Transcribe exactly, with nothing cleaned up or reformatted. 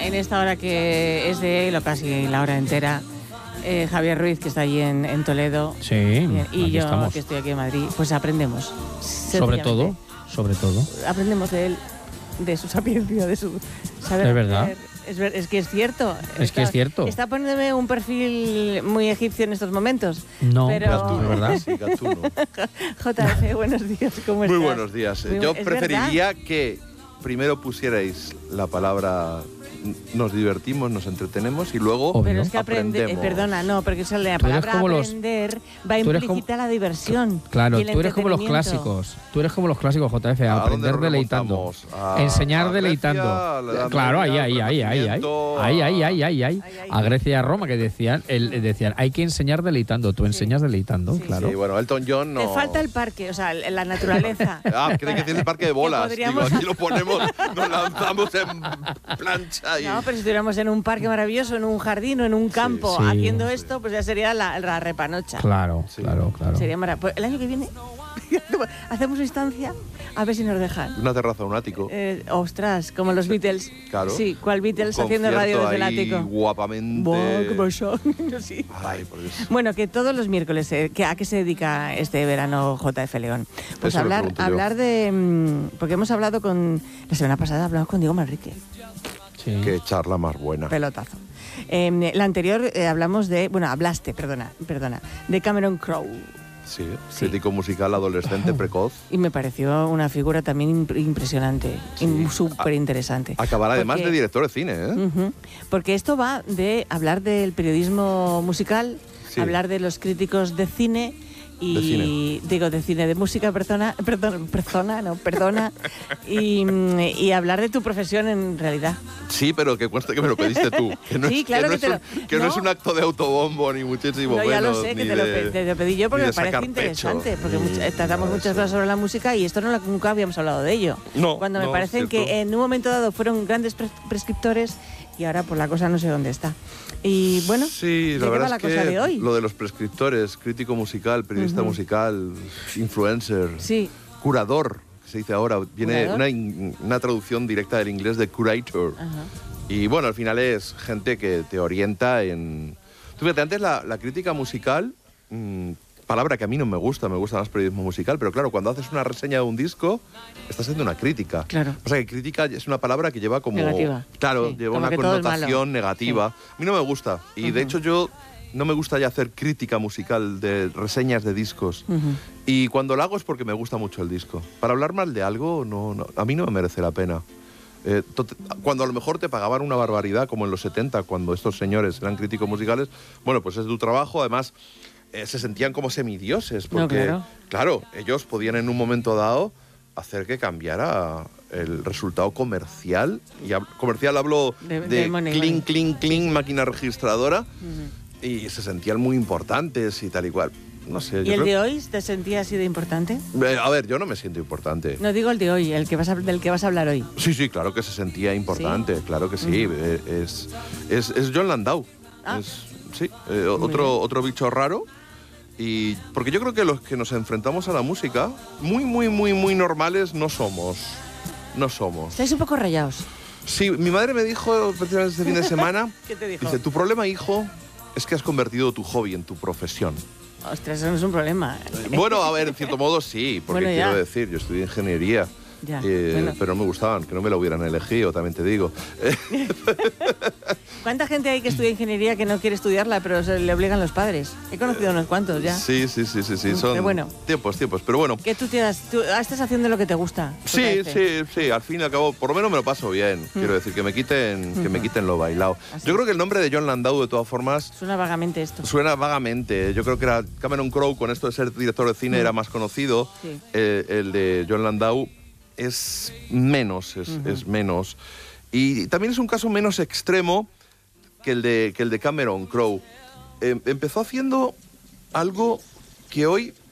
en esta hora que es de él, o casi la hora entera, eh, Javier Ruiz, que está allí en, en Toledo. Sí, y, y aquí yo, estamos. que estoy aquí en Madrid, pues aprendemos. Sobre todo, sobre todo. Aprendemos de él, de su sapiencia, de su saber. Es verdad. hacer. Es, ver, es que es cierto. Es está, que es cierto. Está poniéndome un perfil muy egipcio en estos momentos. No, pero... es verdad. Sí, Gatuno. J F, buenos días, ¿cómo estás? Muy buenos días. Muy Yo bu- ¿es preferiría verdad? que primero pusierais la palabra nos divertimos, nos entretenemos y luego Obvio. Pero es que aprender, eh, aprendemos. perdona, no, porque esa la Tú eres palabra como los- aprender va tú eres implícita la diversión. Claro, y el tú eres como los entretenimiento. clásicos. Tú eres como los clásicos, J F, a ¿A dónde aprender nos deleitando. remontamos? A- Enseñar a deleitando. Grecia, a la Edad Claro, ahí, Media, ahí, ahí, ahí, ahí. Renacimiento, Ahí, ahí, a- ahí, ahí, ahí. Ay, ay. A Grecia y a Roma que decían, el, decían, hay que enseñar deleitando. Tú enseñas deleitando, Sí, claro. Sí, bueno, Elton John no. Te falta el parque, o sea, la naturaleza. Ah, creen que tiene el parque de bolas. Digo, podríamos- aquí lo ponemos, nos lanzamos en plancha y. No, pero si estuviéramos en un parque maravilloso, en un jardín o en un campo Sí. haciendo esto, pues ya sería la, la repanocha. Claro, Sí. claro, claro. Sería maravilloso. Pues el año que viene hacemos una instancia a ver si nos dejan. Una terraza, un ático. Eh, ostras, como los Beatles. Claro. Sí, ¿cuál Beatles Un haciendo radio concierto desde el ahí ático? Guapamente. Buah, qué pasón. Sí. Ay, por Dios. Bueno, que todos los miércoles, eh, que- ¿a qué se dedica este verano J F León? Pues Eso me hablar, pregunto yo. hablar de... mm, Porque hemos hablado con... La semana pasada hablamos con Diego Manrique, Sí. Qué charla más buena. pelotazo. Eh, la anterior eh, hablamos de... Bueno, hablaste, perdona, perdona, de Cameron Crowe. Sí, Sí. crítico musical adolescente precoz. Y me pareció una figura también imp- impresionante, Sí. im- súper interesante. Acabará además Porque- de director de cine, ¿eh? Ujú. Porque esto va de hablar del periodismo musical, Sí. hablar de los críticos de cine y De cine. digo de cine de música, persona, perdón, persona, no, perdona, y, mm, y hablar de tu profesión en realidad. Sí, pero que cueste que me lo pediste tú. Que no, Sí, es, claro que no, que es, te un, lo- que no no. es un acto de autobombo, ni muchísimo No, menos. ya lo sé, que ni te lo, de- pe- te lo pedí yo porque ni me de parece sacar interesante, pecho, porque ni much- nada tratamos de muchas eso. cosas sobre la música y esto no lo, nunca habíamos hablado de ello. No, Cuando me no, parecen cierto. que en un momento dado fueron grandes pres- prescriptores y ahora por la cosa no sé dónde está. Y bueno, Sí, ¿de la qué verdad va la es cosa que de hoy? lo de los prescriptores, crítico musical, periodista Ujú. musical, influencer, Sí. curador, que se dice ahora, viene ¿Curador? una, in- una traducción directa del inglés de curator. Ajá. Y bueno, al final es gente que te orienta en... Tú fíjate, antes la, la crítica musical, mmm, palabra que a mí no me gusta, me gusta más periodismo musical, pero claro, cuando haces una reseña de un disco, estás haciendo una crítica. Claro. O sea que crítica es una palabra que lleva como... Negativa. Claro, Sí, lleva como una que todo es connotación malo. negativa. A mí no me gusta. Y de Ujú. hecho yo no me gusta ya hacer crítica musical de reseñas de discos. Ujú. Y cuando lo hago es porque me gusta mucho el disco. Para hablar mal de algo, no, no, a mí no me merece la pena. Eh, tot- cuando a lo mejor te pagaban una barbaridad, como en los setenta, cuando estos señores eran críticos musicales, bueno, pues es tu trabajo. Además, eh, se sentían como semidioses, No, porque, claro. claro, ellos podían en un momento dado hacer que cambiara el resultado comercial. Y hab- comercial hablo De- de, de money, clink, money. clink, clink, máquina registradora, Ujú. y se sentían muy importantes y tal y cual. No sé, ¿Y yo el creo- de hoy te sentías así de importante? Eh, A ver, yo no me siento importante. No digo el de hoy, el que vas a, del que vas a hablar hoy. Sí, sí, claro que se sentía importante, claro que sí. Ujú. Eh, es, es, es John Landau. Ah. Es- sí, eh, Muy bien. otro, otro bicho raro. Y porque yo creo que los que nos enfrentamos a la música, muy, muy, muy, muy normales no somos. No somos. Estáis un poco rayados. Sí, mi madre me dijo precisamente este fin de semana, ¿Qué te dijo? dice, tu problema, hijo, es que has convertido tu hobby en tu profesión. Ostras, eso no es un problema. Bueno, a ver, en cierto modo sí, porque Bueno, ya. quiero decir, yo estudié ingeniería, Ya, eh, bueno. pero no me gustaban, que no me la hubieran elegido, también te digo. ¿Cuánta gente hay que estudia ingeniería que no quiere estudiarla, pero se le obligan los padres? He conocido unos cuantos ya. Sí, sí, sí, sí, sí, Mm, son pero bueno. tiempos, tiempos, pero bueno. Que tú, te das, tú estás haciendo lo que te gusta. Sí, J F. sí, sí, al fin y al cabo, por lo menos me lo paso bien. Quiero decir, que me quiten, que me Ujú. quiten lo bailado. Así Yo es. creo que el nombre de John Landau, de todas formas, Suena vagamente esto. suena vagamente. Yo creo que era Cameron Crowe, con esto de ser director de cine, Mm. era más conocido. Sí. Eh, el de John Landau es menos, es, Ujú. es menos. Y también es un caso menos extremo que el de, que el de Cameron Crowe. Em- empezó haciendo algo que hoy